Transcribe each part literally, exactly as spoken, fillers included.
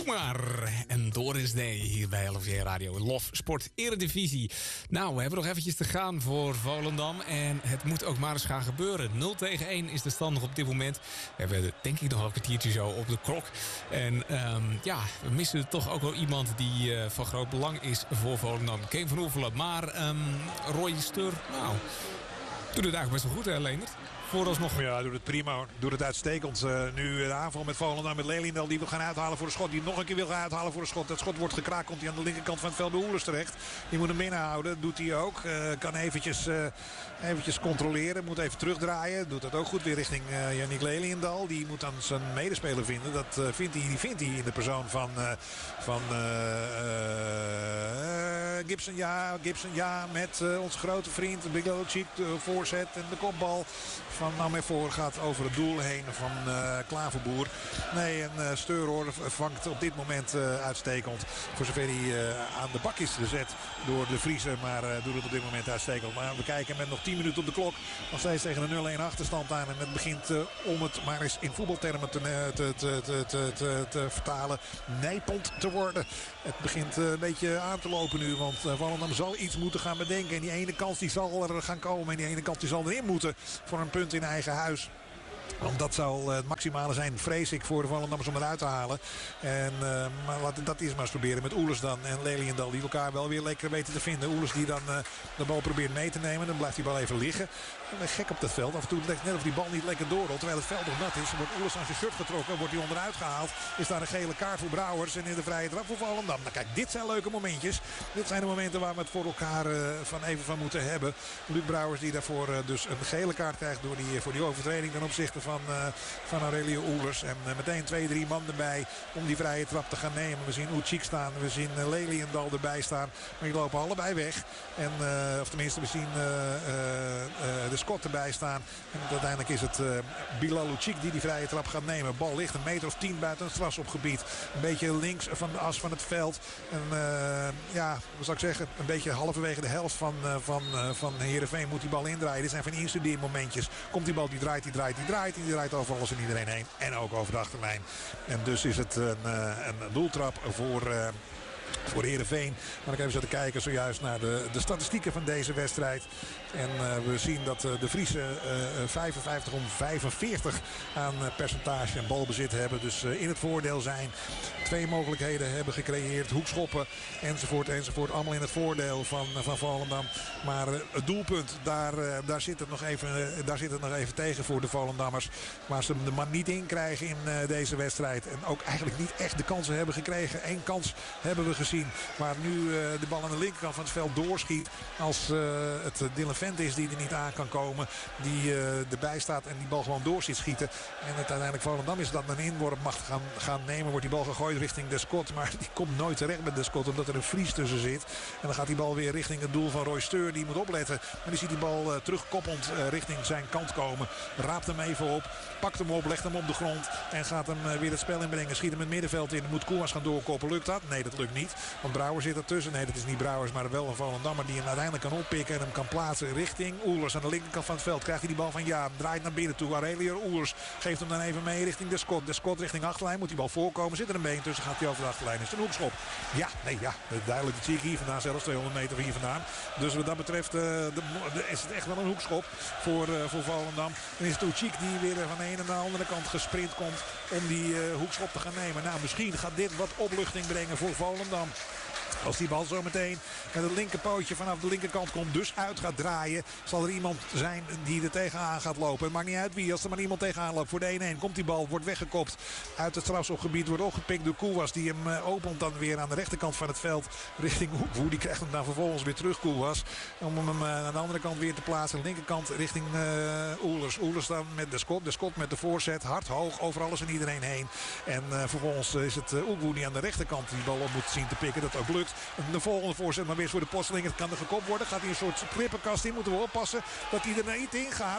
maar. En Doris Day hier bij L V J Radio. Lof Sport Eredivisie. Nou, we hebben nog eventjes te gaan voor Volendam. En het moet ook maar eens gaan gebeuren. nul tegen één is de stand nog op dit moment. We hebben denk ik nog wel een kwartiertje zo op de klok. En um, ja, we missen toch ook wel iemand die uh, van groot belang is voor Volendam. Kane van Oefelen. Maar um, Roy Steur, nou, doet het eigenlijk best wel goed, hè, Leendert? Vooralsnog. Ja, doet het prima hoor. Doet het uitstekend. Uh, nu de aanval met Volendam met Leliendal. Die wil gaan uithalen voor de schot. Die nog een keer wil gaan uithalen voor de schot. Dat schot wordt gekraakt. Komt hij aan de linkerkant van het veld bij Oelers terecht. Die moet hem binnenhouden. Doet hij ook. Uh, kan eventjes, uh, eventjes controleren. Moet even terugdraaien. Doet dat ook goed weer richting uh, Yannick Leliendal. Die moet dan zijn medespeler vinden. Dat uh, vindt hij, die vindt hij in de persoon van, uh, van uh, uh, Gibson. Ja, Gibson ja. Met uh, onze grote vriend Biglocic. De voorzet en de kopbal van Amervoor gaat over het doel heen van uh, Klaverboer. Nee, en uh, Steurhoor vangt op dit moment uh, uitstekend. Voor zover hij uh, aan de bak is gezet door de Vriezen. Maar uh, doet het op dit moment uitstekend. Maar we kijken met nog tien minuten op de klok. Nog steeds tegen een nul-een achterstand aan. En het begint uh, om het maar eens in voetbaltermen te, te, te, te, te, te, te vertalen. Nijpend te worden. Het begint uh, een beetje aan te lopen nu. Want uh, Volendam zal iets moeten gaan bedenken. En die ene kans die zal er gaan komen. En die ene kans die zal erin moeten voor een punt in eigen huis. Want dat zal het maximale zijn, vrees ik, voor de Volendammers om eruit te halen. En, uh, maar laten we dat eerst maar eens proberen met Oelers dan en Leliendal. Die elkaar wel weer lekker weten te vinden. Oelers die dan uh, de bal probeert mee te nemen. Dan blijft die bal even liggen. En ben gek op dat veld. Af en toe lijkt net of die bal niet lekker doorrolt. Terwijl het veld nog nat is. Wordt Oelers aan zijn shirt getrokken. Wordt hij onderuit gehaald. Is daar een gele kaart voor Brouwers. En in de vrije trap voor Volendam. Nou kijk, dit zijn leuke momentjes. Dit zijn de momenten waar we het voor elkaar uh, van even van moeten hebben. Luc Brouwers die daarvoor uh, dus een gele kaart krijgt door die, voor die overtreding ten opzichte van... Uh, van Aurelio Oelers. En uh, meteen twee, drie man erbij om die vrije trap te gaan nemen. We zien Ucik staan. We zien uh, Leliendal erbij staan. Maar die lopen allebei weg. En, uh, of tenminste, we zien uh, uh, uh, de Scott erbij staan. En uiteindelijk is het uh, Bilal Ucik die die vrije trap gaat nemen. Bal ligt een meter of tien buiten het strafschopgebied. Een beetje links van de as van het veld. En uh, ja, wat zou ik zeggen? Een beetje halverwege de helft van, uh, van, uh, van Heerenveen moet die bal indraaien. Dit zijn van instudeermomentjes. Komt die bal, die draait, die draait, die draait. Die draait over alles en iedereen heen. En ook over de achterlijn. En dus is het een, een doeltrap voor... Uh, Voor Heerenveen. Maar ik even zitten kijken zojuist naar de, de statistieken van deze wedstrijd. En uh, we zien dat uh, de Vriezen uh, vijfenvijftig om vijfenveertig aan uh, percentage en balbezit hebben. Dus uh, in het voordeel zijn. Twee mogelijkheden hebben gecreëerd. Hoekschoppen enzovoort enzovoort. Allemaal in het voordeel van, uh, van Volendam. Maar uh, het doelpunt, daar, uh, daar, zit het nog even, uh, daar zit het nog even tegen voor de Volendammers. Waar ze de man niet in krijgen in uh, deze wedstrijd. En ook eigenlijk niet echt de kansen hebben gekregen. Eén kans hebben we gezien. Waar nu uh, de bal aan de linkerkant van het veld doorschiet. Als uh, het Dylan Vent is die er niet aan kan komen. Die uh, erbij staat en die bal gewoon door ziet schieten. En het uiteindelijk Volendam is dat een inworp mag gaan, gaan nemen. Wordt die bal gegooid richting de Scott. Maar die komt nooit terecht met de Scott. Omdat er een Vries tussen zit. En dan gaat die bal weer richting het doel van Roy Steur. Die moet opletten. Maar die ziet die bal uh, terugkoppelend uh, richting zijn kant komen. Raapt hem even op. Pakt hem op. Legt hem op de grond. En gaat hem uh, weer het spel inbrengen. Schiet hem het middenveld in. Moet Koemas gaan doorkoppen. Lukt dat? Nee, dat lukt niet. Want Brouwers zit ertussen. Nee, dat is niet Brouwers, maar wel een Volendammer die hem uiteindelijk kan oppikken en hem kan plaatsen richting Oelers. Aan de linkerkant van het veld krijgt hij die bal van ja, draait naar binnen toe. Aurelio Oelers geeft hem dan even mee richting de Scott. De Scott richting achterlijn, moet die bal voorkomen. Zit er een been tussen, gaat hij over de achterlijn. Is het een hoekschop? Ja, nee, ja. Duidelijk, dat zie ik hier vandaan, zelfs tweehonderd meter hier vandaan. Dus wat dat betreft uh, de, de, is het echt wel een hoekschop voor, uh, voor Volendam. Dan is het Ucik die weer van de ene naar de andere kant gesprint komt om die uh, hoekschop te gaan nemen. Nou, misschien gaat dit wat opluchting brengen voor Volendam. Als die bal zo meteen met het linkerpootje vanaf de linkerkant komt, dus uit gaat draaien, zal er iemand zijn die er tegenaan gaat lopen. Het maakt niet uit wie, als er maar iemand tegenaan loopt. Voor de een-een komt die bal, wordt weggekopt uit het strafschopgebied, wordt opgepikt door Koewas. Die hem uh, opent dan weer aan de rechterkant van het veld richting Hoekwoe. Die krijgt hem dan vervolgens weer terug, Koewas. Om hem uh, aan de andere kant weer te plaatsen. Aan de linkerkant richting uh, Oelers. Oelers dan met de Scott. De Scott met de voorzet. Hard hoog over alles en iedereen heen. En uh, vervolgens is het uh, Hoekwoe die aan de rechterkant die bal op moet zien te pikken. Dat ook lukt. De volgende voorzet maar weer voor de Postelingen. Het kan er gekopt worden. Gaat hij een soort klippenkast in. Moeten we oppassen dat hij er niet in gaat.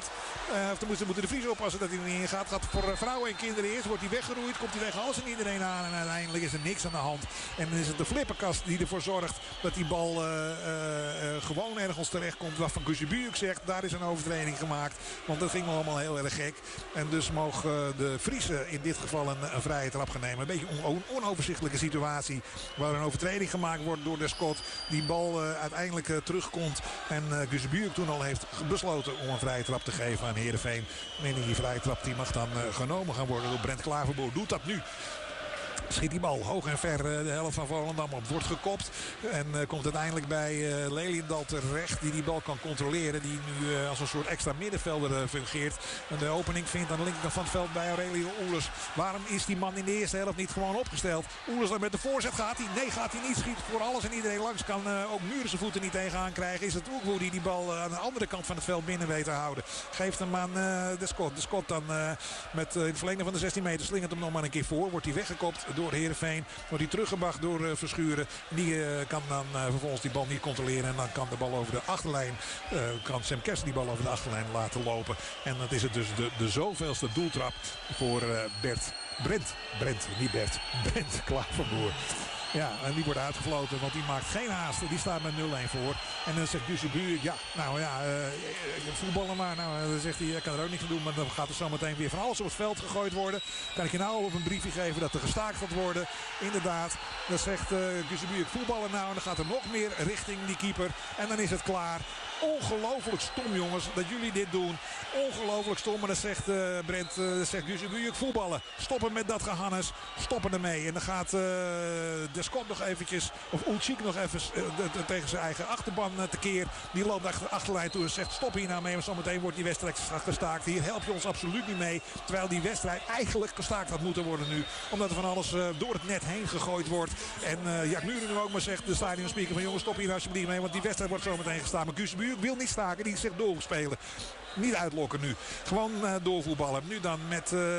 Uh, of dan moeten, moeten de Vries oppassen dat hij er niet in gaat. Gaat voor uh, vrouwen en kinderen eerst. Wordt hij weggeroeid. Komt hij weg alles en iedereen aan. En uiteindelijk is er niks aan de hand. En dan is het de flipperkast die ervoor zorgt dat die bal uh, uh, uh, gewoon ergens terecht komt. Waarvan Guzebujuk zegt, daar is een overtreding gemaakt. Want dat ging allemaal heel erg gek. En dus mogen uh, de Friesen in dit geval een, een vrije trap gaan nemen. Een beetje een on, onoverzichtelijke situatie. Waar een overtreding gemaakt wordt door Descott. Die bal uh, uiteindelijk uh, terugkomt. En uh, Guzebujuk toen al heeft besloten om een vrije trap te geven aan Heerenveen. En die vrije trap die mag dan uh, genomen gaan worden door Brent Klaverboer. Doet dat nu. Schiet die bal hoog en ver de helft van Volendam op. Wordt gekopt. En uh, komt uiteindelijk bij uh, Leliendal terecht. Die die bal kan controleren. Die nu uh, als een soort extra middenvelder uh, fungeert. En de opening vindt aan de linkerkant van het veld bij Aurelio Oelers. Waarom is die man in de eerste helft niet gewoon opgesteld? Oelers dan met de voorzet gaat hij. Nee, gaat hij niet. Schiet voor alles en iedereen langs. Kan uh, ook Muren zijn voeten niet tegenaan krijgen. Is het Oekwoe die die bal uh, aan de andere kant van het veld binnen weet te houden. Geeft hem aan uh, Descott. Descott dan uh, met uh, in het verlengde van de zestien meter slingert hem nog maar een keer voor. Wordt hij weggekopt door Heerenveen. Wordt hij teruggebracht door uh, Verschuren. Die uh, kan dan uh, vervolgens die bal niet controleren. En dan kan de bal over de achterlijn. Uh, kan Sam Kersen die bal over de achterlijn laten lopen. En dat is het dus de, de zoveelste doeltrap voor uh, Bert. Brent. Brent, niet Bert. Brent Klaverboer. Ja, en die wordt uitgefloten, want die maakt geen haast. Die staat met nul-een voor. En dan zegt Guzebujuk, ja, nou ja, uh, voetballen maar. Nou, dan zegt hij, ik kan er ook niks aan doen. Maar dan gaat er zo meteen weer van alles op het veld gegooid worden. Kan ik je nou op een briefje geven dat er gestaakt gaat worden? Inderdaad, dan zegt uh, Guzebujuk, voetballen nou. En dan gaat er nog meer richting die keeper. En dan is het klaar. Ongelooflijk stom, jongens, dat jullie dit doen. Ongelooflijk stom. Maar dan zegt uh, Brent, uh, zegt Guzebujuk, voetballen. Stoppen met dat gehannes. Stoppen ermee. En dan gaat uh, Descott nog eventjes, of Ulcik nog even uh, de, de, tegen zijn eigen achterban uh, tekeer. Die loopt achter de achterlijn toe en zegt, stop hier nou mee. Want zometeen wordt die wedstrijd gestaakt. Hier help je ons absoluut niet mee. Terwijl die wedstrijd eigenlijk gestaakt had moeten worden nu. Omdat er van alles uh, door het net heen gegooid wordt. En uh, Jack Muren nu ook maar zegt, de stadionspeaker van jongens, stop hier alsjeblieft mee. Want die wedstrijd wordt zometeen gestaan. Maar Guzebujuk wil niet staken, die zegt doorspelen. Niet uitlokken nu. Gewoon uh, doorvoetballen. Nu dan met uh,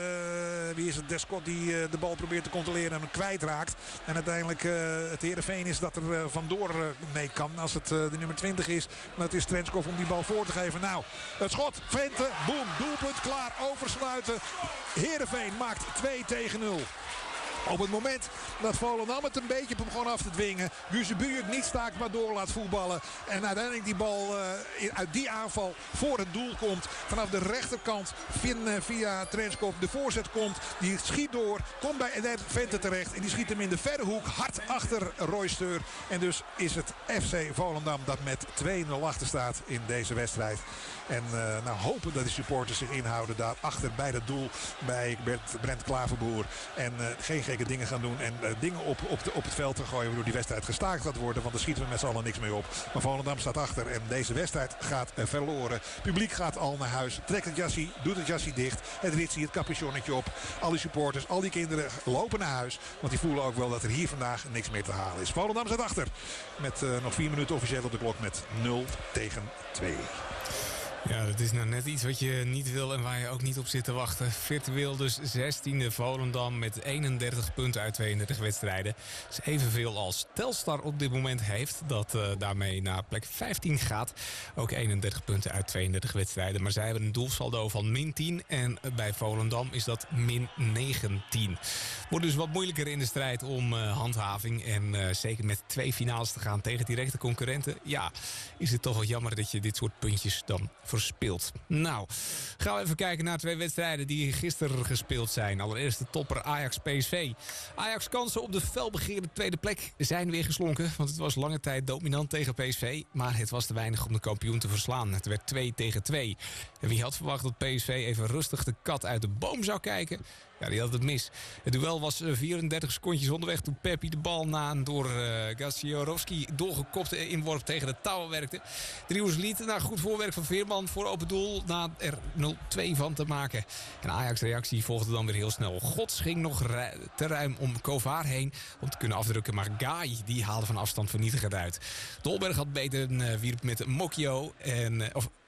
wie is het? Descott die uh, de bal probeert te controleren en hem kwijtraakt. En uiteindelijk uh, het Heerenveen is dat er uh, vandoor uh, mee kan. Als het uh, de nummer twintig is. Dan het is Trenskov om die bal voor te geven. Nou, het schot. Vente. Boom. Doelpunt. Klaar. Oversluiten. Heerenveen maakt twee tegen nul. Op het moment dat Volendam het een beetje begon af te dwingen. Guzebujuk niet staakt maar door laat voetballen. En uiteindelijk die bal uh, uit die aanval voor het doel komt. Vanaf de rechterkant via, via Trenskov de voorzet komt. Die schiet door. Komt bij Eder Vente terecht. En die schiet hem in de verre hoek. Hard achter Roysteur. En dus is het F C Volendam dat met twee nul achter staat in deze wedstrijd. En uh, nou hopen dat de supporters zich inhouden daar achter bij het doel. Bij Brent, Brent Klaverboer. En uh, geen gekke dingen gaan doen. En uh, dingen op, op, de, op het veld te gooien waardoor die wedstrijd gestaakt gaat worden. Want daar schieten we met z'n allen niks mee op. Maar Volendam staat achter. En deze wedstrijd gaat uh, verloren. Publiek gaat al naar huis. Trekt het jasje, doet het jasje dicht. Het ritsie, het capuchonnetje op. Al die supporters, al die kinderen lopen naar huis. Want die voelen ook wel dat er hier vandaag niks meer te halen is. Volendam staat achter. Met uh, nog vier minuten officieel op de klok met nul tegen twee. Ja, dat is nou net iets wat je niet wil en waar je ook niet op zit te wachten. Virtueel dus zestiende Volendam met eenendertig punten uit tweeëndertig wedstrijden. Dat is evenveel als Telstar op dit moment heeft. Dat uh, daarmee naar plek vijftien gaat. Ook eenendertig punten uit tweeëndertig wedstrijden. Maar zij hebben een doelsaldo van min tien. En bij Volendam is dat min negentien. Wordt dus wat moeilijker in de strijd om uh, handhaving. En uh, zeker met twee finales te gaan tegen directe concurrenten. Ja, is het toch wel jammer dat je dit soort puntjes dan verspeelt. Nou, gaan we even kijken naar twee wedstrijden die gisteren gespeeld zijn. Allereerst de topper Ajax-P S V. Ajax kansen op de felbegeerde tweede plek zijn weer geslonken. Want het was lange tijd dominant tegen P S V. Maar het was te weinig om de kampioen te verslaan. Het werd twee tegen twee. En wie had verwacht dat P S V even rustig de kat uit de boom zou kijken? Ja, die had het mis. Het duel was vierendertig secondjes onderweg toen Peppi de bal na een door uh, Gaciorowski doorgekopte inworp tegen de touwen werkte. Driehoes liet na goed voorwerk van Veerman voor open doel na er nul twee van te maken. En Ajax reactie volgde dan weer heel snel. Gods ging nog ru- te ruim om Kovaar heen om te kunnen afdrukken, maar Gai die haalde van afstand vernietigend uit. Dolberg had beter uh, wierp met Mokio en uh, of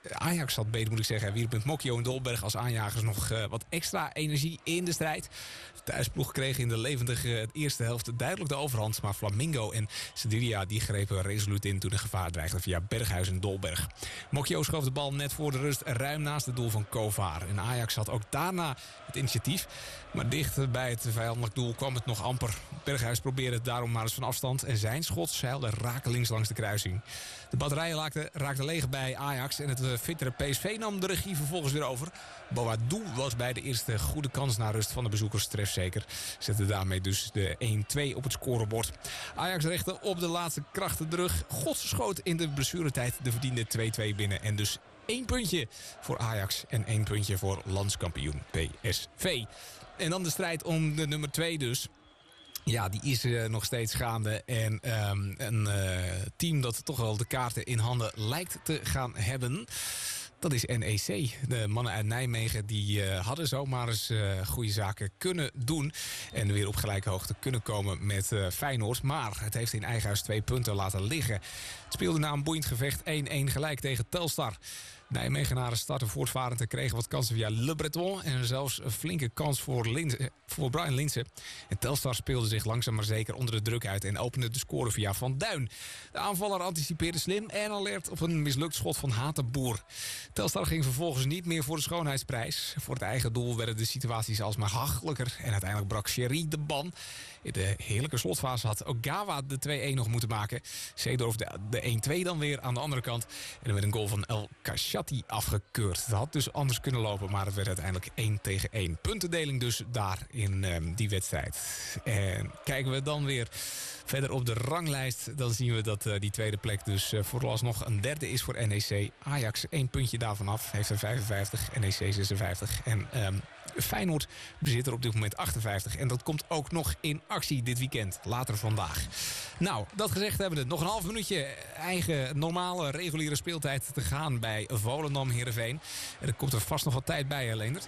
Ajax had beter, moet ik zeggen. Wierp met Mokio en Dolberg als aanjagers nog uh, wat extra energie in de strijd. De thuisploeg kreeg in de levendige eerste helft duidelijk de overhand. Maar Flamingo en Sevilla die grepen resoluut in toen de gevaar dreigde via Berghuis en Dolberg. Mokio schoof de bal net voor de rust ruim naast het doel van Kovar. En Ajax had ook daarna het initiatief. Maar dicht bij het vijandelijk doel kwam het nog amper. Berghuis probeerde het daarom maar eens van afstand. En zijn schot zeilde rakelings langs de kruising. De batterijen raakten raakte leeg bij Ajax. En het uh, fittere P S V nam de regie vervolgens weer over. Boadou was bij de eerste goede kans na rust van de bezoekers trefzeker. Zette daarmee dus de één twee op het scorebord. Ajax richtte op de laatste krachten terug. Gods schoot in de blessuretijd de verdiende twee twee binnen. En dus één puntje voor Ajax en één puntje voor landskampioen P S V. En dan de strijd om de nummer twee dus. Ja, die is uh, nog steeds gaande. En um, een uh, team dat toch wel de kaarten in handen lijkt te gaan hebben. Dat is N E C. De mannen uit Nijmegen die uh, hadden zomaar eens uh, goede zaken kunnen doen. En weer op gelijke hoogte kunnen komen met uh, Feyenoord. Maar het heeft in eigen huis twee punten laten liggen. Het speelde na een boeiend gevecht één één gelijk tegen Telstar. Nijmegenaren starten voortvarend en kregen wat kansen via Le Breton. En zelfs een flinke kans voor, Linse, voor Brian Linse. En Telstar speelde zich langzaam maar zeker onder de druk uit. En opende de score via Van Duin. De aanvaller anticipeerde slim en alert op een mislukt schot van Hatenboer. Telstar ging vervolgens niet meer voor de schoonheidsprijs. Voor het eigen doel werden de situaties alsmaar hachelijker. En uiteindelijk brak Sherry de ban. In de heerlijke slotfase had Ogawa de twee één nog moeten maken. Seedorf de, de één twee dan weer aan de andere kant. En er werd een goal van El Kashati afgekeurd. Het had dus anders kunnen lopen, maar het werd uiteindelijk één tegen één. Puntendeling dus daar in um, die wedstrijd. En kijken we dan weer verder op de ranglijst, dan zien we dat uh, die tweede plek dus uh, vooralsnog een derde is voor N E C. Ajax één puntje daarvan af, heeft er vijfenvijftig, N E C zesenvijftig. En um, Feyenoord bezit er op dit moment achtenvijftig. En dat komt ook nog in actie dit weekend, later vandaag. Nou, dat gezegd hebben we nog een half minuutje eigen normale reguliere speeltijd te gaan bij Volendam Heerenveen. En er komt er vast nog wat tijd bij, hè, Leendert?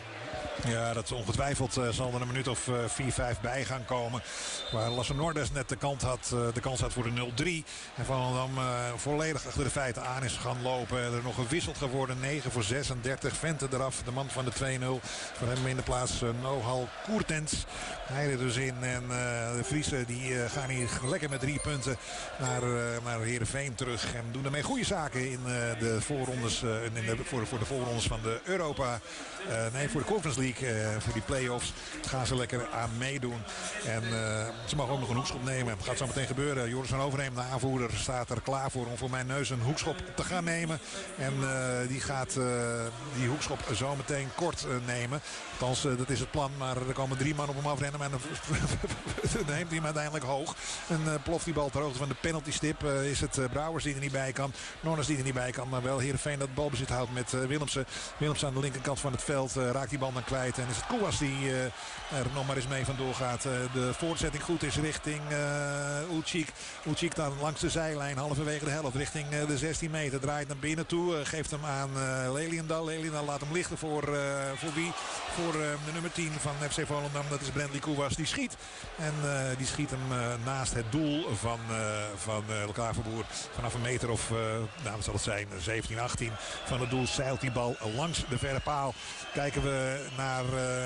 Ja, dat ongetwijfeld uh, zal er een minuut of vier, uh, vijf bij gaan komen. Waar Lasse Nordes net de, kant had, uh, de kans had voor de nul drie. En Volendam uh, volledig achter de feiten aan is gaan lopen. Er nog gewisseld geworden. negen voor zesendertig. Vente eraf. De man van de twee nul. Voor hem in de plaats uh, Nohal Koertens. Hij er dus in. En uh, de Friesen die uh, gaan hier lekker met drie punten naar, uh, naar Heerenveen terug. En doen daarmee goede zaken in uh, de voorrondes. Uh, in de, voor, voor de voorrondes van de Europa. Uh, nee, voor de Conference League. Uh, voor die play-offs gaan ze lekker aan meedoen. En uh, ze mogen ook nog een hoekschop nemen. Dat gaat zo meteen gebeuren. Joris van Overheem, de aanvoerder, staat er klaar voor om voor mijn neus een hoekschop te gaan nemen. En uh, die gaat uh, die hoekschop zo meteen kort uh, nemen. Althans, uh, dat is het plan. Maar er komen drie man op hem afrennen. Maar dan neemt hij hem uiteindelijk hoog. En uh, ploft die bal ter hoogte van de penaltystip. Uh, is het uh, Brouwers die er niet bij kan. Nornes die er niet bij kan. Maar wel Heerenveen dat balbezit houdt met uh, Willemsen. Willemsen aan de linkerkant van het veld. Uh, raakt die bal dan kwijt. En is het Kouas die uh, er nog maar eens mee vandoor gaat. Uh, de voortzetting goed is richting uh, Ulcik. Ulcik dan langs de zijlijn. Halverwege de helft. Richting uh, de zestien meter. Draait naar binnen toe. Uh, geeft hem aan uh, Leliendal. Leliendal laat hem lichten voor, uh, voor wie? Voor uh, de nummer tien van F C Volendam. Dat is Brandley Kouas. Die schiet. En uh, die schiet hem uh, naast het doel van, uh, van uh, Klaverboer. Vanaf een meter of, uh, nou wat zal het zijn, zeventien, achttien van het doel zeilt die bal langs de verre paal. Kijken we naar uh,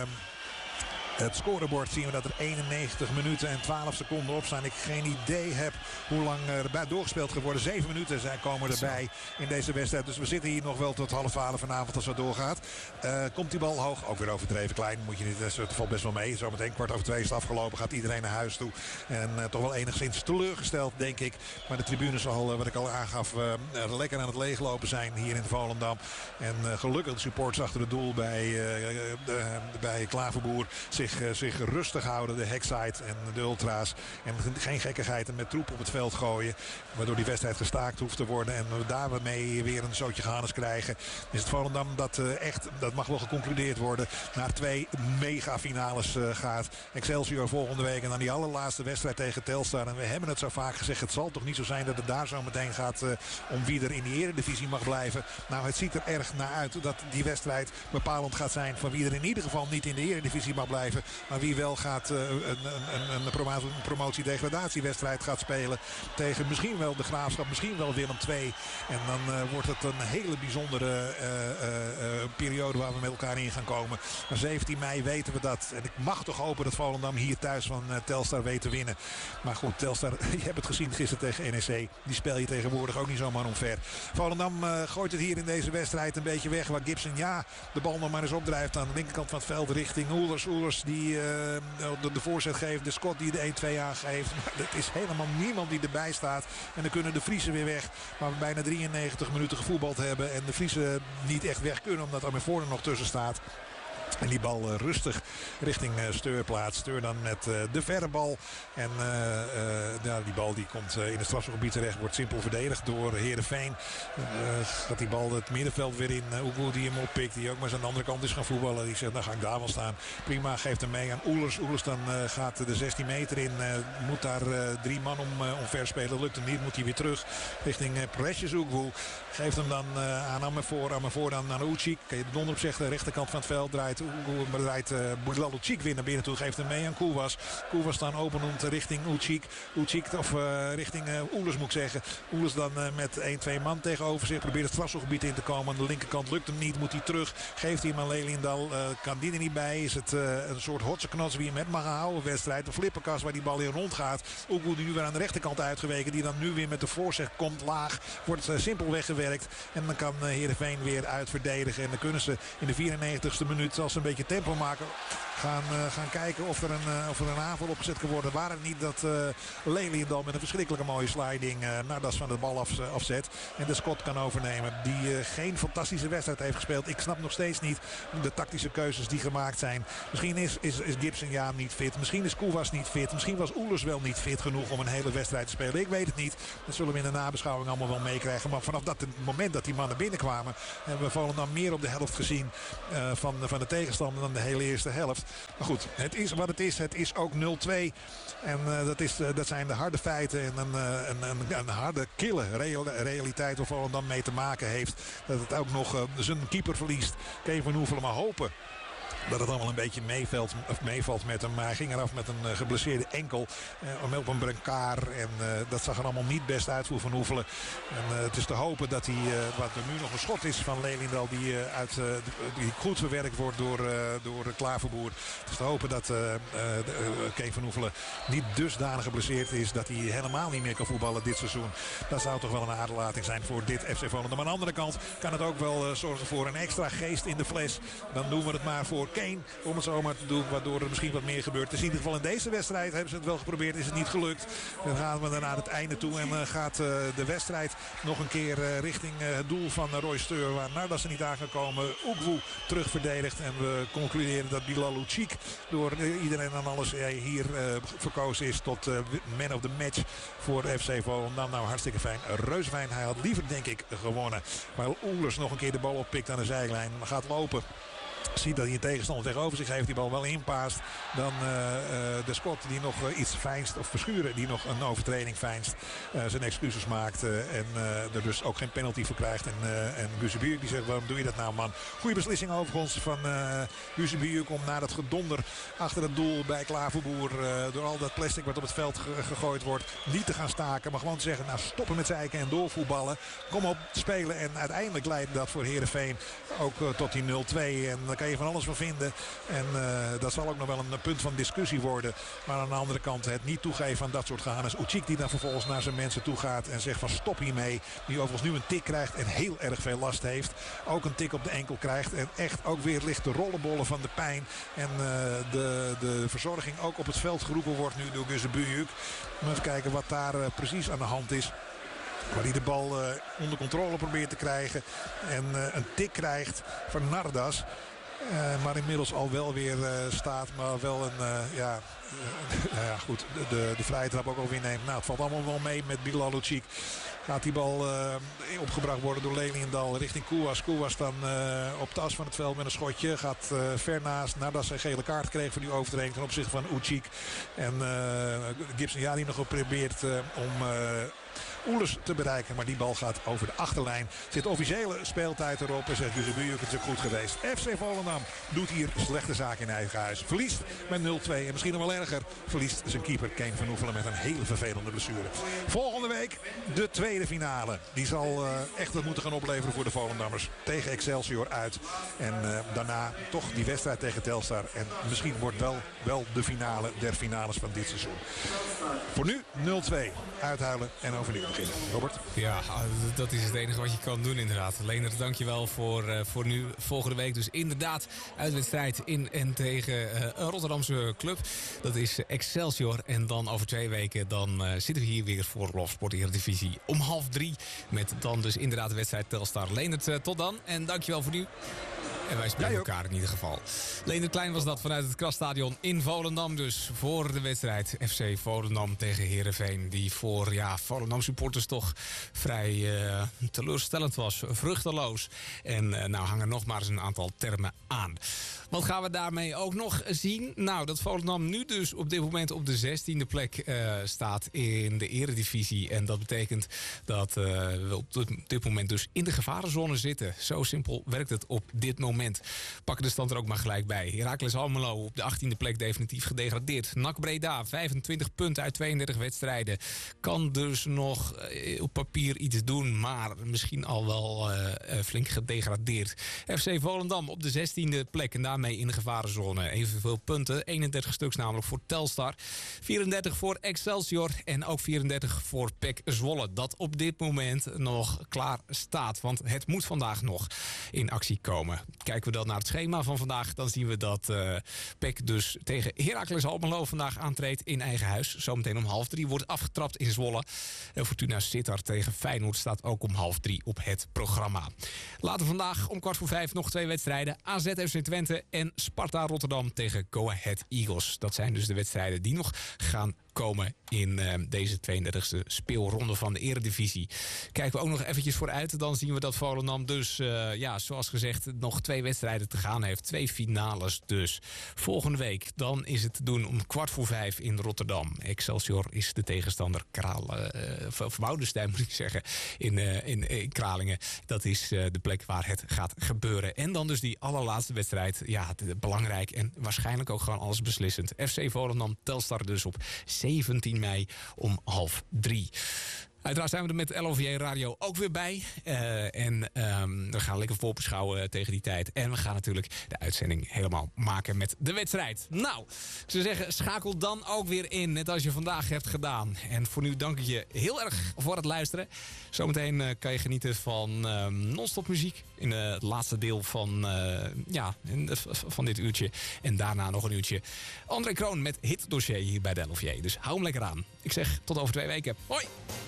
het scorebord, zien we dat er eenennegentig minuten en twaalf seconden op staan. Ik geen idee heb hoe lang er bij doorgespeeld geworden. Zeven minuten zijn komen erbij in deze wedstrijd. Dus we zitten hier nog wel tot half twaalf vanavond als het doorgaat. Uh, komt die bal hoog? Ook weer overdreven klein. Moet je niet, het valt best wel mee. Zometeen kwart over twee is het afgelopen. Gaat iedereen naar huis toe. En uh, toch wel enigszins teleurgesteld, denk ik. Maar de tribunes zal, uh, wat ik al aangaf, uh, uh, lekker aan het leeglopen zijn hier in Volendam. En uh, gelukkig de supporters achter het doel bij, uh, de, bij Klaverboer zich, uh, zich rustig houden. De Hekside en de ultra's. En geen gekkigheid en met troep op het veld gooien. Waardoor die wedstrijd gestaakt hoeft te worden. En we daarmee weer een zootje Ganes krijgen. Is het Volendam dat uh, echt, dat mag wel geconcludeerd worden, naar twee megafinales uh, gaat. Excelsior volgende week en dan die allerlaatste wedstrijd tegen Telstar. En we hebben het zo vaak gezegd, het zal toch niet zo zijn dat het daar zo meteen gaat uh, om wie er in de eredivisie mag blijven. Nou, het ziet er erg naar uit dat die wedstrijd bepalend gaat zijn van wie er in ieder geval niet in de eredivisie mag blijven. blijven. Maar wie wel gaat uh, een, een, een promo- promotie-degradatiewedstrijd gaat spelen tegen misschien wel de Graafschap, misschien wel Willem twee. En dan uh, wordt het een hele bijzondere uh, uh, uh, periode waar we met elkaar in gaan komen. Maar zeventien mei weten we dat. En ik mag toch hopen dat Volendam hier thuis van uh, Telstar weet te winnen. Maar goed, Telstar, je hebt het gezien gisteren tegen N E C. Die speel je tegenwoordig ook niet zomaar omver. Volendam uh, gooit het hier in deze wedstrijd een beetje weg. Waar Gibson ja de bal nog maar eens opdrijft aan de linkerkant van het veld richting Oelers. Oelers die uh, de, de voorzet geeft. De Scott die de één twee aangeeft. Maar er is helemaal niemand die erbij staat. En dan kunnen de Friesen weer weg. Waar we bijna drieënnegentig minuten gevoetbald hebben. En de Friesen niet echt weg kunnen omdat Amervoorn er nog tussen staat. En die bal uh, rustig richting uh, Steur plaatst. Steur dan met uh, de verre bal. En uh, uh, ja, die bal die komt uh, in het strafschopgebied terecht. Wordt simpel verdedigd door Heerenveen. Uh, gaat die bal het middenveld weer in. Uh, Oegoe die hem oppikt. Die ook maar eens aan de andere kant is gaan voetballen. Die zegt, nou ga ik daar wel staan. Prima, geeft hem mee aan Oelers. Oelers dan uh, gaat de zestien meter in. Uh, moet daar uh, drie man om, uh, omver spelen. Lukt hem niet. Moet hij weer terug richting uh, Precious Oegoe. Geeft hem dan uh, aan Amervoor. Amervoor dan naar Ucik. Kan je de donder op zeggen. De rechterkant van het veld draait. Maar draait uh, Bouilal-Ucik weer naar binnen toe. Geeft hem mee aan Koewas. Koewas dan openend richting Ucik. Ucik of uh, richting uh, Oelers moet ik zeggen. Oelers dan uh, met één twee man tegenover zich. Probeert het strafschopgebied in te komen. Aan de linkerkant lukt hem niet. Moet hij terug. Geeft hij hem aan Leliendal. Uh, kan die er niet bij. Is het uh, een soort hotseknots wie hem met mag houden wedstrijd. Een flipperkast waar die bal in rond gaat. Oegoe die nu weer aan de rechterkant uitgeweken. Die dan nu weer met de voorzet komt laag. Wordt uh, simpel weggewerkt. En dan kan uh, Heerenveen weer uitverdedigen. En dan kunnen ze in de vierennegentigste minuut als ze een beetje tempo maken. Gaan, uh, gaan kijken of er, een, uh, of er een aanval opgezet kan worden. Waar het niet dat uh, Leliendal met een verschrikkelijke mooie sliding uh, Nardas van de bal af, uh, afzet. En de Scott kan overnemen. Die uh, geen fantastische wedstrijd heeft gespeeld. Ik snap nog steeds niet de tactische keuzes die gemaakt zijn. Misschien is, is, is Gibson ja niet fit. Misschien is Koewas niet fit. Misschien was Oelers wel niet fit genoeg om een hele wedstrijd te spelen. Ik weet het niet. Dat zullen we in de nabeschouwing allemaal wel meekrijgen. Maar vanaf dat het moment dat die mannen binnenkwamen hebben we Volendam meer op de helft gezien uh, van, van de tegenstander dan de hele eerste helft. Maar goed, het is wat het is. Het is ook nul twee. En uh, dat, is, uh, dat zijn de harde feiten. En een, uh, een, een, een harde, kille real, realiteit waar Volendam mee te maken heeft. Dat het ook nog uh, zijn keeper verliest. Kevin van Hoevelen maar hopen dat het allemaal een beetje meevalt, of meevalt met hem. Maar hij ging eraf met een uh, geblesseerde enkel. Uh, op een brancard. En uh, dat zag er allemaal niet best uit voor Van Hoevelen. En uh, het is te hopen dat hij, uh, wat er nu nog een schot is van Leliendal. Die, uh, uit, uh, die goed verwerkt wordt door, uh, door Klaverboer. Het is te hopen dat uh, uh, Kevin Van Hoevelen niet dusdanig geblesseerd is. Dat hij helemaal niet meer kan voetballen dit seizoen. Dat zou toch wel een aderlating zijn voor dit F C Volendam. Aan de andere kant kan het ook wel uh, zorgen voor een extra geest in de fles. Dan doen we het maar voor Kane, om het zo maar te doen, waardoor er misschien wat meer gebeurt. Dus in ieder geval in deze wedstrijd hebben ze het wel geprobeerd, is het niet gelukt. Dan gaan we naar het einde toe en uh, gaat uh, de wedstrijd nog een keer uh, richting uh, het doel van uh, Roy Steur, waar Nardas er niet aan kan komen. Oegoe terug verdedigd en we concluderen dat Bouilal-Ucik door uh, iedereen aan alles uh, hier uh, verkozen is tot uh, man of the match voor F C Volendam. Nou, hartstikke fijn. Reus fijn. Hij had liever, denk ik, gewonnen. Maar Oelers nog een keer de bal oppikt aan de zijlijn. Gaat lopen. Ziet dat hij een tegenstander tegenover zich heeft. Die bal wel inpaast. Dan uh, uh, de Scott die nog uh, iets fijnst. Of Verschuren die nog een overtreding fijnst. Uh, zijn excuses maakt. Uh, en uh, er dus ook geen penalty voor krijgt. En, uh, en Guzebujuk die zegt, waarom doe je dat nou, man? Goede beslissing overigens van uh, Guzebujuk om na dat gedonder achter het doel bij Klaverboer. Uh, door al dat plastic wat op het veld ge- gegooid wordt. Niet te gaan staken. Maar gewoon te zeggen, nou stoppen met zeiken en doorvoetballen. Kom op, spelen. En uiteindelijk leidt dat voor Heerenveen ook uh, tot die nul twee. En daar kan je van alles van vinden. En uh, dat zal ook nog wel een punt van discussie worden. Maar aan de andere kant het niet toegeven aan dat soort gehannes. Ucik die dan vervolgens naar zijn mensen toe gaat en zegt van stop hiermee. Die overigens nu een tik krijgt en heel erg veel last heeft. Ook een tik op de enkel krijgt. En echt ook weer ligt de rollenbollen van de pijn. En uh, de, de verzorging ook op het veld geroepen wordt nu door Guzebujuk. Even kijken wat daar uh, precies aan de hand is. Waar hij de bal uh, onder controle probeert te krijgen. En uh, een tik krijgt van Nardas. Uh, maar inmiddels al wel weer uh, staat. Maar wel een, uh, ja, nou ja, goed, de, de, de vrije trap ook alweer neemt. Nou, het valt allemaal wel mee met Bilal Lucic. Gaat die bal uh, opgebracht worden door Leliendal richting Kouwas. Kouwas dan uh, op de as van het veld met een schotje. Gaat uh, ver naast nadat ze een gele kaart kreeg voor die overtreding ten opzichte van Ucic. En uh, Gibson ja die nog geprobeerd uh, om... Uh, Oelers te bereiken, maar die bal gaat over de achterlijn. Zit officiële speeltijd erop en zegt Buurk, het is ook goed geweest. F C Volendam doet hier slechte zaken in eigen huis. Verliest met nul twee en misschien nog wel erger. Verliest zijn keeper Kane van Oefelen met een hele vervelende blessure. Volgende week de tweede finale. Die zal uh, echt wat moeten gaan opleveren voor de Volendammers. Tegen Excelsior uit. En uh, daarna toch die wedstrijd tegen Telstar. En misschien wordt wel, wel de finale der finales van dit seizoen. Voor nu nul twee. Uithuilen en overnieuw beginnen. Robert? Ja, dat is het enige wat je kan doen inderdaad. Leendert, dankjewel voor, uh, voor nu. Volgende week dus inderdaad uitwedstrijd in en tegen uh, een Rotterdamse club. Dat is Excelsior. En dan over twee weken dan uh, zitten we hier weer voor Love Sport Eredivisie om half drie. Met dan dus inderdaad de wedstrijd Telstar. Leendert, uh, tot dan. En dankjewel voor nu. En wij spreken elkaar in ieder geval. Leendert Klein was dat vanuit het Krasstadion in Volendam. Dus voor de wedstrijd F C Volendam tegen Heerenveen. Die voor ja, Volendam supporters toch vrij uh, teleurstellend was. Vruchteloos. En uh, nou hangen nog maar eens een aantal termen aan. Wat gaan we daarmee ook nog zien? Nou, dat Volendam nu dus op dit moment op de zestiende plek uh, staat in de eredivisie. En dat betekent dat uh, we op dit moment dus in de gevarenzone zitten. Zo simpel werkt het op dit moment. Pakken de stand er ook maar gelijk bij. Heracles Almelo op de achttiende plek definitief gedegradeerd. N A C Breda, vijfentwintig punten uit tweeëndertig wedstrijden. Kan dus nog uh, op papier iets doen, maar misschien al wel uh, uh, flink gedegradeerd. F C Volendam op de zestiende plek en daarmee in de gevarenzone. Evenveel punten, eenendertig stuks namelijk voor Telstar. vierendertig voor Excelsior en ook vierendertig voor P E C Zwolle. Dat op dit moment nog klaar staat, want het moet vandaag nog in actie komen. Kijken we dan naar het schema van vandaag, dan zien we dat uh, P E C dus tegen Heracles Almelo vandaag aantreedt in eigen huis. Zometeen om half drie wordt afgetrapt in Zwolle. En Fortuna Sittard tegen Feyenoord staat ook om half drie op het programma. Later vandaag om kwart voor vijf nog twee wedstrijden. A Z F C Twente en Sparta Rotterdam tegen Go Ahead Eagles. Dat zijn dus de wedstrijden die nog gaan komen in uh, deze tweeëndertigste speelronde van de eredivisie. Kijken we ook nog eventjes vooruit. Dan zien we dat Volendam dus, uh, ja, zoals gezegd, nog twee wedstrijden te gaan heeft. Twee finales dus. Volgende week, dan is het te doen om kwart voor vijf in Rotterdam. Excelsior is de tegenstander. Kraal, uh, Woudenstein moet ik zeggen, in, uh, in, in Kralingen. Dat is uh, de plek waar het gaat gebeuren. En dan dus die allerlaatste wedstrijd. Ja, belangrijk en waarschijnlijk ook gewoon alles beslissend. F C Volendam Telstar dus op zeventien mei om half drie. Uiteraard zijn we er met L O V J Radio ook weer bij. Uh, en um, we gaan lekker voorbeschouwen tegen die tijd. En we gaan natuurlijk de uitzending helemaal maken met de wedstrijd. Nou, ik zou zeggen, schakel dan ook weer in. Net als je vandaag hebt gedaan. En voor nu dank ik je heel erg voor het luisteren. Zometeen uh, kan je genieten van uh, non-stop muziek. In uh, het laatste deel van, uh, ja, in de, van dit uurtje. En daarna nog een uurtje. André Kroon met Hit Dossier hier bij de L O V J. Dus hou hem lekker aan. Ik zeg tot over twee weken. Hoi!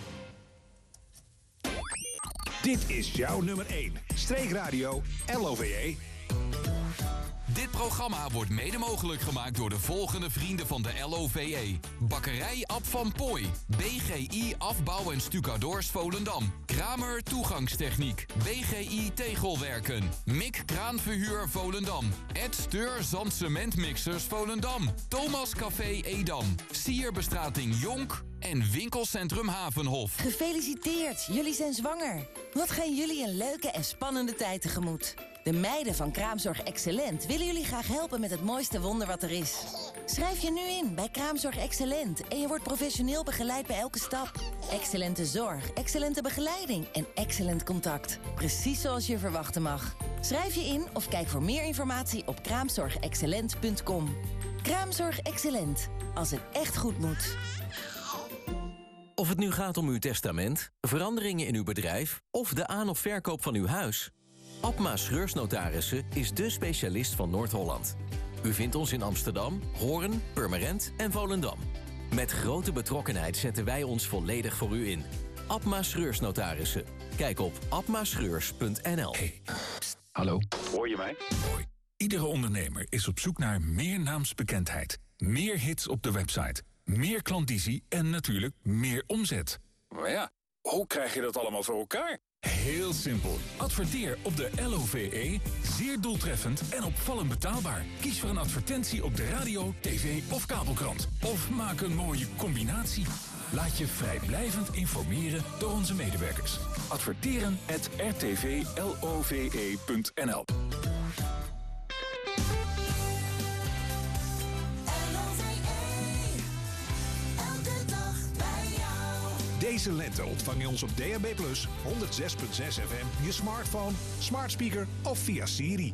Dit is jouw nummer één. Streekradio L O V J. Dit programma wordt mede mogelijk gemaakt door de volgende vrienden van de L O V J. Bakkerij Ab van Pooij. B G I Afbouw en Stucadoors Volendam. Kramer Toegangstechniek. B G I Tegelwerken. Mik Kraanverhuur Volendam. Ed Steur Zand Cementmixers Volendam. Thomas Café Edam. Sierbestrating Jonk. En winkelcentrum Havenhof. Gefeliciteerd, jullie zijn zwanger. Wat gaan jullie een leuke en spannende tijd tegemoet. De meiden van Kraamzorg Excellent willen jullie graag helpen met het mooiste wonder wat er is. Schrijf je nu in bij Kraamzorg Excellent en je wordt professioneel begeleid bij elke stap. Excellente zorg, excellente begeleiding en excellent contact. Precies zoals je verwachten mag. Schrijf je in of kijk voor meer informatie op kraamzorg excellent punt com. Kraamzorg Excellent, als het echt goed moet. Of het nu gaat om uw testament, veranderingen in uw bedrijf of de aan- of verkoop van uw huis. Abma Schreursnotarissen is dé specialist van Noord-Holland. U vindt ons in Amsterdam, Hoorn, Purmerend en Volendam. Met grote betrokkenheid zetten wij ons volledig voor u in. Abma Schreursnotarissen. Kijk op abma schreurs punt n l. Hey, hallo. Hoor je mij? Hoi. Iedere ondernemer is op zoek naar meer naamsbekendheid. Meer hits op de website, meer klandizie en natuurlijk meer omzet. Maar ja, hoe krijg je dat allemaal voor elkaar? Heel simpel. Adverteer op de L O V E. Zeer doeltreffend en opvallend betaalbaar. Kies voor een advertentie op de radio, tv of kabelkrant. Of maak een mooie combinatie. Laat je vrijblijvend informeren door onze medewerkers. Adverteren at r t v love punt n l. Deze lente ontvang je ons op D A B plus, honderdzes komma zes F M, je smartphone, smart speaker of via Siri.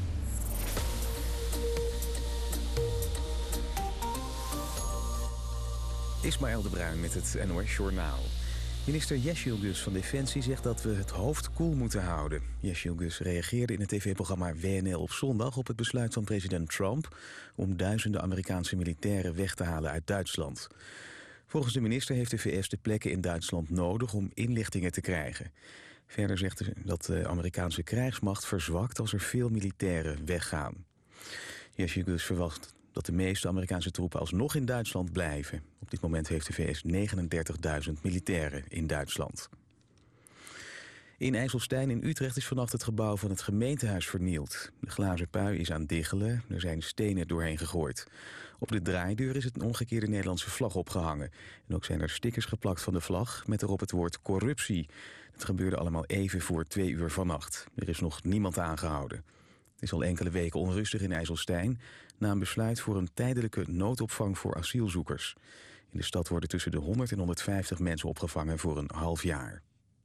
Ismaël de Bruin met het N O S Journaal. Minister Yeşilgöz van Defensie zegt dat we het hoofd koel moeten houden. Yeşilgöz reageerde in het tv-programma W N L op zondag op het besluit van president Trump om duizenden Amerikaanse militairen weg te halen uit Duitsland. Volgens de minister heeft de V S de plekken in Duitsland nodig om inlichtingen te krijgen. Verder zegt hij dat de Amerikaanse krijgsmacht verzwakt als er veel militairen weggaan. Yeşilgöz verwacht dat de meeste Amerikaanse troepen alsnog in Duitsland blijven. Op dit moment heeft de V S negenendertigduizend militairen in Duitsland. In IJsselstein in Utrecht is vannacht het gebouw van het gemeentehuis vernield. De glazen pui is aan diggelen, er zijn stenen doorheen gegooid. Op de draaideur is het een omgekeerde Nederlandse vlag opgehangen. En ook zijn er stickers geplakt van de vlag met erop het woord corruptie. Het gebeurde allemaal even voor twee uur vannacht. Er is nog niemand aangehouden. Het is al enkele weken onrustig in IJsselstein na een besluit voor een tijdelijke noodopvang voor asielzoekers. In de stad worden tussen de honderd en honderdvijftig mensen opgevangen voor een half jaar.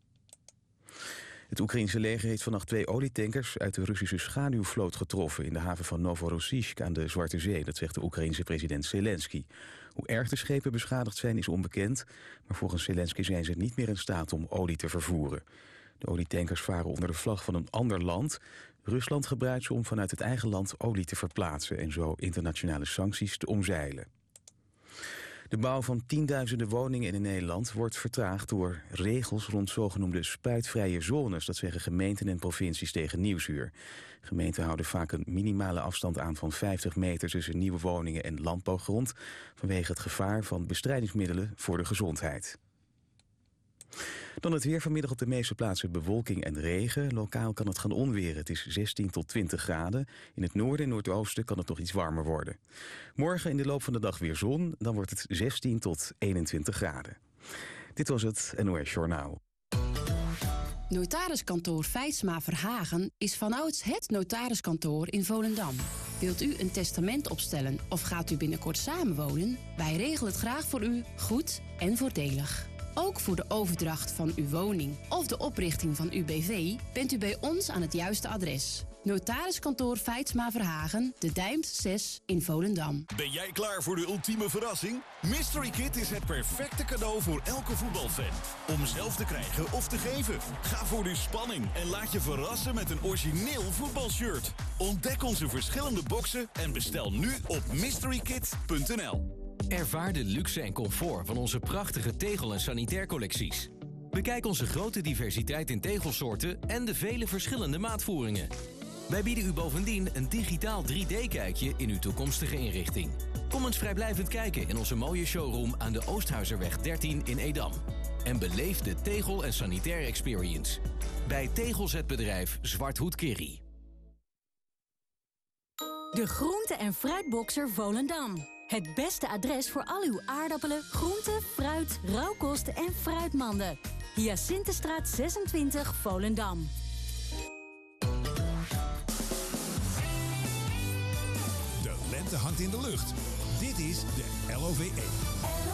Het Oekraïense leger heeft vannacht twee olietankers uit de Russische schaduwvloot getroffen in de haven van Novorossiysk aan de Zwarte Zee. Dat zegt de Oekraïense president Zelensky. Hoe erg de schepen beschadigd zijn is onbekend, maar volgens Zelensky zijn ze niet meer in staat om olie te vervoeren. De olietankers varen onder de vlag van een ander land. Rusland gebruikt ze om vanuit het eigen land olie te verplaatsen en zo internationale sancties te omzeilen. De bouw van tienduizenden woningen in Nederland wordt vertraagd door regels rond zogenoemde spuitvrije zones. Dat zeggen gemeenten en provincies tegen Nieuwsuur. Gemeenten houden vaak een minimale afstand aan van vijftig meter tussen nieuwe woningen en landbouwgrond vanwege het gevaar van bestrijdingsmiddelen voor de gezondheid. Dan het weer. Vanmiddag op de meeste plaatsen bewolking en regen. Lokaal kan het gaan onweren. Het is zestien tot twintig graden. In het noorden en noordoosten kan het nog iets warmer worden. Morgen in de loop van de dag weer zon. Dan wordt het zestien tot eenentwintig graden. Dit was het N O S Journaal. Notariskantoor Feitsma Verhagen is vanouds het notariskantoor in Volendam. Wilt u een testament opstellen of gaat u binnenkort samenwonen? Wij regelen het graag voor u, goed en voordelig. Ook voor de overdracht van uw woning of de oprichting van uw B V bent u bij ons aan het juiste adres. Notariskantoor Feitsma Verhagen, de Dijmt zes in Volendam. Ben jij klaar voor de ultieme verrassing? Mystery Kit is het perfecte cadeau voor elke voetbalfan. Om zelf te krijgen of te geven. Ga voor de spanning en laat je verrassen met een origineel voetbalshirt. Ontdek onze verschillende boxen en bestel nu op mystery kit punt n l. Ervaar de luxe en comfort van onze prachtige tegel- en sanitaircollecties. Bekijk onze grote diversiteit in tegelsoorten en de vele verschillende maatvoeringen. Wij bieden u bovendien een digitaal drie D-kijkje in uw toekomstige inrichting. Kom eens vrijblijvend kijken in onze mooie showroom aan de Oosthuizerweg dertien in Edam. En beleef de tegel- en sanitair experience. Bij tegelzetbedrijf Zwarthoed Kerry. De groente- en fruitboxer Volendam. Het beste adres voor al uw aardappelen, groenten, fruit, rauwkost en fruitmanden. Hyacinthestraat zesentwintig, Volendam. De lente hangt in de lucht. Dit is de L O V E.